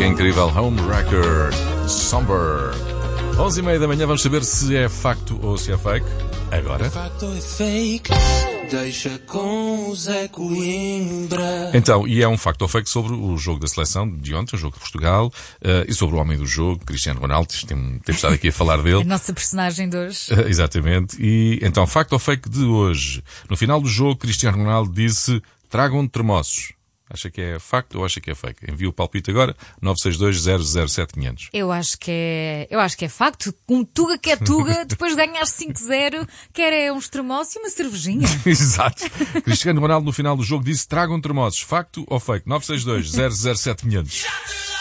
incrível Homewrecker, Somber. 11h30 da manhã, vamos saber se é facto ou se é fake. Agora. Facto é fake, deixa com o Zé Coimbra. Então, e é um facto ou fake sobre o jogo da seleção de ontem, o jogo de Portugal, e sobre o homem do jogo, Cristiano Ronaldo. Temos estado aqui a falar dele. A nossa personagem de hoje. Exatamente. E então, facto ou fake de hoje. No final do jogo, Cristiano Ronaldo disse: tragam termossos. Acha que é facto ou acha que é fake? Envia o palpite agora, 962-007-500. Eu acho que é facto. Um Tuga que é Tuga, depois de ganhar 5-0, quer é uns termossos e uma cervejinha. Exato. Cristiano Ronaldo no final do jogo disse: tragam termossos. Facto ou fake? 962-007-500.